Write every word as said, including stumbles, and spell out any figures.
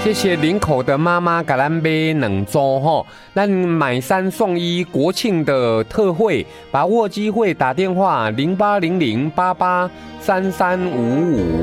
谢谢林口的妈妈给咱买两组吼，咱买三送一国庆的特惠，把握机会打电话零八零零八八三三五五。